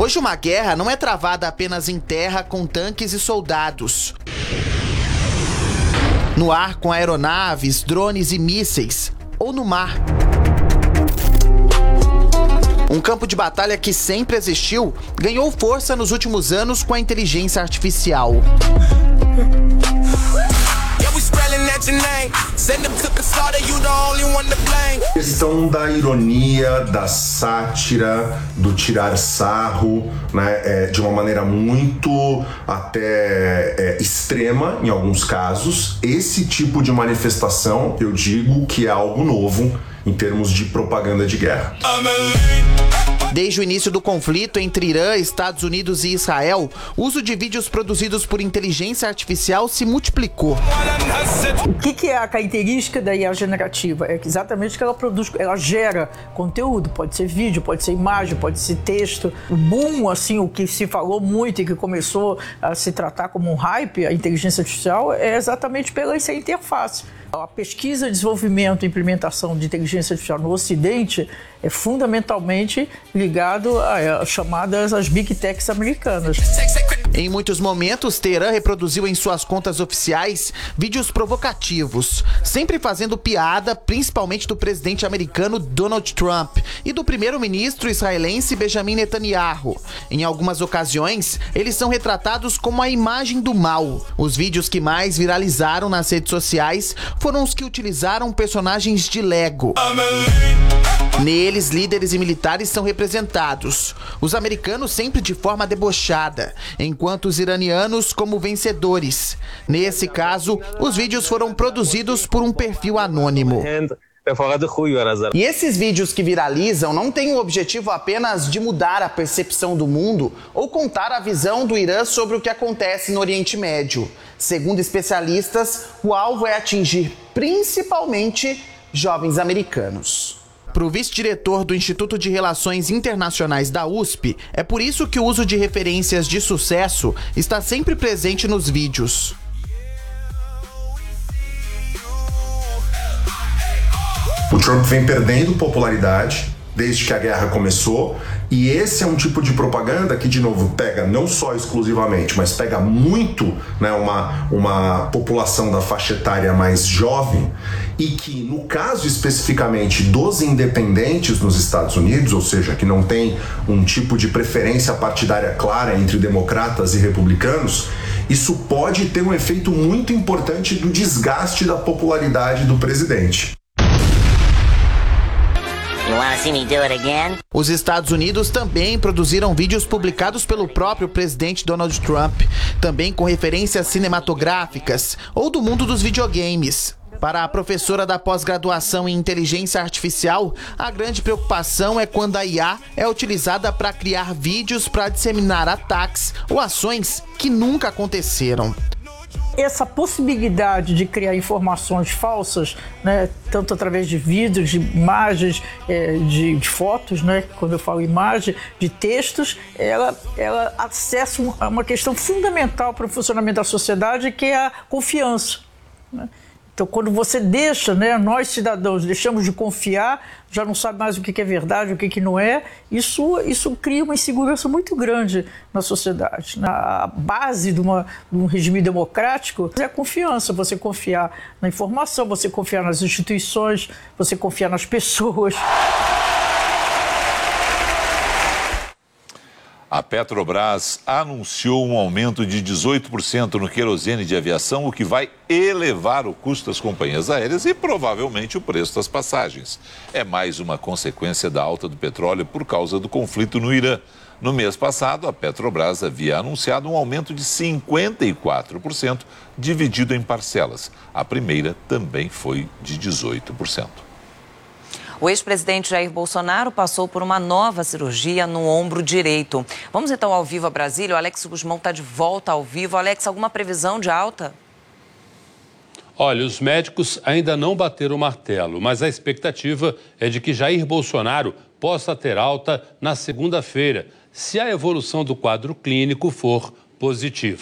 Hoje uma guerra não é travada apenas em terra com tanques e soldados. No ar com aeronaves, drones e mísseis, ou no mar. Um campo de batalha que sempre existiu, ganhou força nos últimos anos com a inteligência artificial. A questão da ironia, da sátira, do tirar sarro, né, de uma maneira muito até extrema em alguns casos. Esse tipo de manifestação, eu digo que é algo novo em termos de propaganda de guerra. Desde o início do conflito entre Irã, Estados Unidos e Israel, o uso de vídeos produzidos por inteligência artificial se multiplicou. O que é a característica da IA generativa? É exatamente que ela produz, ela gera conteúdo, pode ser vídeo, pode ser imagem, pode ser texto. O boom, assim, o que se falou muito e que começou a se tratar como um hype, a inteligência artificial, é exatamente pela essa interface. A pesquisa, desenvolvimento e implementação de inteligência artificial no Ocidente é fundamentalmente ligado às chamadas as Big Techs americanas. Em muitos momentos, Teherã reproduziu em suas contas oficiais vídeos provocativos, sempre fazendo piada, principalmente do presidente americano Donald Trump e do primeiro-ministro israelense Benjamin Netanyahu. Em algumas ocasiões, eles são retratados como a imagem do mal. Os vídeos que mais viralizaram nas redes sociais foram os que utilizaram personagens de Lego. Neles, líderes e militares são representados. Os americanos sempre de forma debochada, enquanto os iranianos como vencedores. Nesse caso, os vídeos foram produzidos por um perfil anônimo. E esses vídeos que viralizam não têm o objetivo apenas de mudar a percepção do mundo ou contar a visão do Irã sobre o que acontece no Oriente Médio. Segundo especialistas, o alvo é atingir principalmente jovens americanos. Para o vice-diretor do Instituto de Relações Internacionais da USP, é por isso que o uso de referências de sucesso está sempre presente nos vídeos. O Trump vem perdendo popularidade desde que a guerra começou, e esse é um tipo de propaganda que, de novo, pega não só exclusivamente, mas pega muito, né, uma população da faixa etária mais jovem, e que, no caso especificamente dos independentes nos Estados Unidos, ou seja, que não tem um tipo de preferência partidária clara entre democratas e republicanos, isso pode ter um efeito muito importante do desgaste da popularidade do presidente. Os Estados Unidos também produziram vídeos publicados pelo próprio presidente Donald Trump, também com referências cinematográficas ou do mundo dos videogames. Para a professora da pós-graduação em inteligência artificial, a grande preocupação é quando a IA é utilizada para criar vídeos para disseminar ataques ou ações que nunca aconteceram. Essa possibilidade de criar informações falsas, né, tanto através de vídeos, de imagens, de fotos, né, quando eu falo imagem, de textos, ela acessa uma questão fundamental para o funcionamento da sociedade, que é a confiança, né? Então, quando você deixa, né, nós cidadãos deixamos de confiar, já não sabe mais o que é verdade, o que não é, isso cria uma insegurança muito grande na sociedade. A base de um regime democrático é a confiança, você confiar na informação, você confiar nas instituições, você confiar nas pessoas. A Petrobras anunciou um aumento de 18% no querosene de aviação, o que vai elevar o custo das companhias aéreas e provavelmente o preço das passagens. É mais uma consequência da alta do petróleo por causa do conflito no Irã. No mês passado, a Petrobras havia anunciado um aumento de 54%, dividido em parcelas. A primeira também foi de 18%. O ex-presidente Jair Bolsonaro passou por uma nova cirurgia no ombro direito. Vamos então ao vivo a Brasília. O Alex Guzmão está de volta ao vivo. Alex, alguma previsão de alta? Olha, os médicos ainda não bateram o martelo, mas a expectativa é de que Jair Bolsonaro possa ter alta na segunda-feira, se a evolução do quadro clínico for positiva.